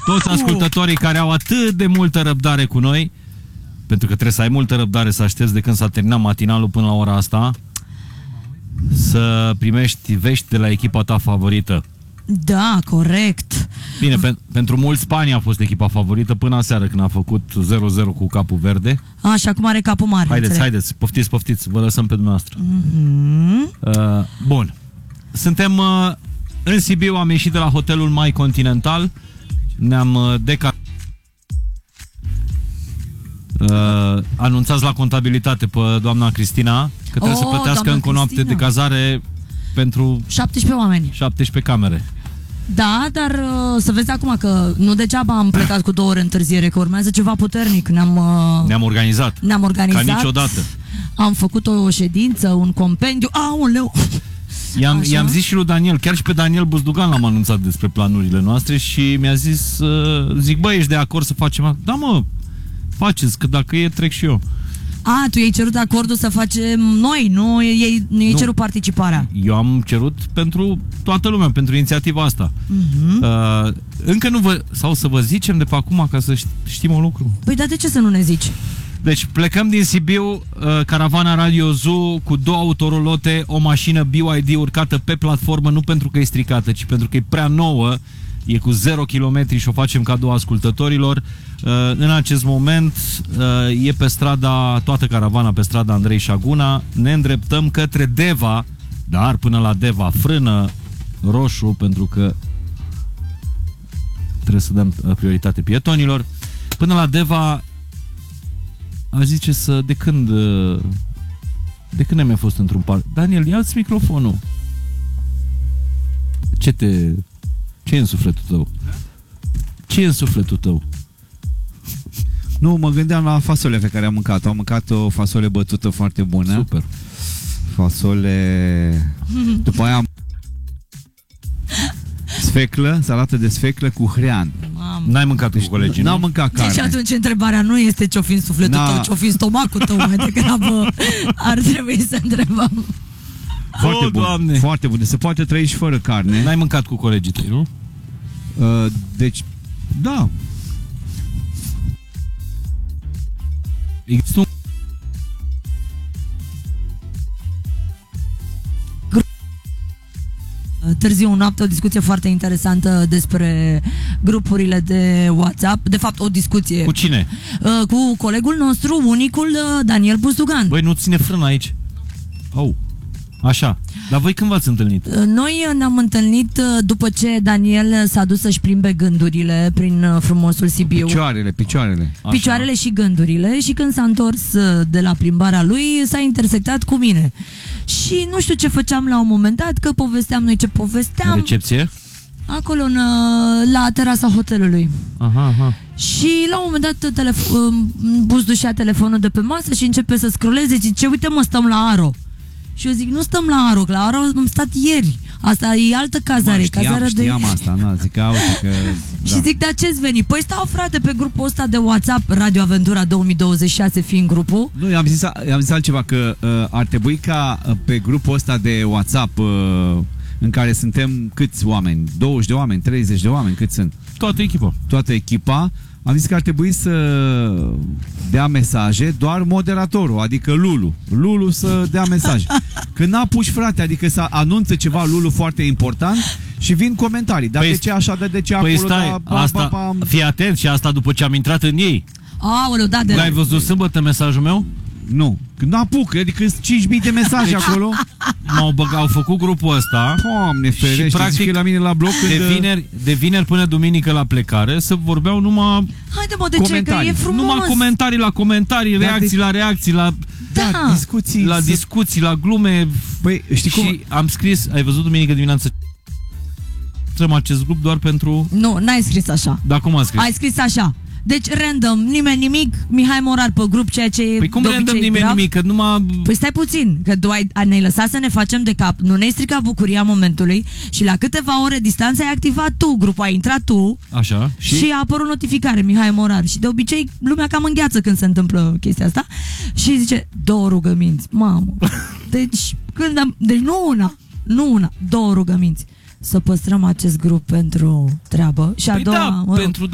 toți ascultătorii care au atât de multă răbdare cu noi, pentru că trebuie să ai multă răbdare să aștepți de când s-a terminat matinalul până la ora asta, să primești vești de la echipa ta favorită. Da, corect. Bine, pentru mulți Spania a fost echipa favorită până aseară când a făcut 0-0 cu Capul Verde. Și acum are capul mare. Haideți, poftiți, vă lăsăm pe dumneavoastră. Bun. Suntem în Sibiu, am ieșit de la hotelul Mai Continental, ne-am anunțați la contabilitate pe doamna Cristina că trebuie să plătească încă o noapte de cazare pentru 17 oameni. 17 camere. Da, dar să vezi acum că nu degeaba am plecat cu 2 ore întârziere, că urmează ceva puternic. Ne-am organizat. Ca niciodată. Am făcut o ședință, un compendiu. Aoleu! I-am zis și lui Daniel, chiar și pe Daniel Buzdugan l-am anunțat despre planurile noastre și mi-a zis, zic, băi, ești de acord să facem? Da, mă, faceți, că dacă e, trec și eu. Tu i-ai cerut acordul să facem noi, nu i-ai cerut participarea. Eu am cerut pentru toată lumea, pentru inițiativa asta. Încă nu sau să vă zicem de pe acum ca să știm un lucru. Păi, dar de ce să nu ne zici? Deci plecăm din Sibiu, caravana Radio Zoo cu 2 autorolote, o mașină BYD urcată pe platformă, nu pentru că e stricată, ci pentru că e prea nouă, e cu 0 km și o facem cadou ascultătorilor. În acest moment e pe strada, toată caravana pe strada Andrei Șaguna, ne îndreptăm către Deva, dar până la Deva frână roșu, pentru că trebuie să dăm prioritate pietonilor. Până la Deva aș zice să... De când mi-a fost într-un parc? Daniel, ia-ți microfonul. Ce e în sufletul tău? Ce e în sufletul tău? Nu, mă gândeam la fasole pe care am mâncat. Am mâncat o fasole bătută foarte bună. Super. Fasole... După aia am sfeclă, salată de sfeclă cu hrean. N-ai mâncat cu colegii, N-am mâncat carne. Deci atunci întrebarea nu este ce-o fi în sufletul tău, ce-o fi în stomacul tău, mai degrabă ar trebui să întrebăm. Foarte bun, Doamne. Foarte bun. Se poate trăi și fără carne. N-ai mâncat cu colegii tăi, nu? Deci, da. Există un... Târziu noapte, o discuție foarte interesantă despre grupurile de WhatsApp. De fapt, o discuție. Cu cine? Cu colegul nostru, unicul Daniel Buzdugan. Băi, nu ține frână aici. Așa. Dar voi când v-ați întâlnit? Noi ne-am întâlnit după ce Daniel s-a dus să-și plimbe gândurile prin frumosul Sibiu. Picioarele. Așa. Picioarele și gândurile. Și când s-a întors de la plimbarea lui, s-a intersectat cu mine. Și nu știu ce făceam la un moment dat, că povesteam noi ce povesteam. În recepție? Acolo, la terasa hotelului. Aha. Și la un moment dat buzdușea telefonul de pe masă și începe să scrolleze. Zice, uite mă, stăm la Aro. Și eu zic, nu stăm la Aro, că la Aro am stat ieri. Asta e altă cazare. Știam asta, zic, că... Și zic, dar ce-ți veni? Păi stau, frate, pe grupul ăsta de WhatsApp, Radio Aventura 2026 fiind grupul. Nu, eu am zis altceva, că ar trebui ca pe grupul ăsta de WhatsApp în care suntem câți oameni? 20 de oameni, 30 de oameni, câți sunt? Toată echipa. Am zis că ar trebui să dea mesaje doar moderatorul, adică Lulu să dea mesaje. Când n-apuci, frate, adică să anunță ceva Lulu foarte important și vin comentarii. Dar de ce așa, de ce acolo? Stai, fii atent, și asta după ce am intrat în ei. Aoleu, da, L-ai văzut sâmbătă mesajul meu? Nu. Când n-apuc, adică 5.000 de mesaje acolo. Au făcut grupul ăsta. Doamne ferește, și practic la mine la bloc de vineri până duminică la plecare să vorbeau numai comentarii. Ce? Că e frumos. Numai comentarii la comentarii, reacții la reacții, la discuții, la glume. Păi, știi cum? Și am scris, ai văzut duminică dimineață, acest grup doar pentru... Nu, n-ai scris așa. Dar cum ai scris? Ai scris așa. Deci random, nimeni nimic, Mihai Morar pe grup, ceea ce e. Păi cum random nimeni nimic? Că numai... Păi stai puțin, că ne-ai lăsat să ne facem de cap, nu ne-ai stricat bucuria momentului și la câteva ore distanță ai activat tu grupul, ai intrat tu. Așa. Și a apărut notificare, Mihai Morar. Și de obicei lumea cam îngheață când se întâmplă chestia asta. Și zice, 2 rugăminți, mamă. Deci, deci nu una, 2 rugăminți. Să păstrăm acest grup pentru treabă. Și a doua, pentru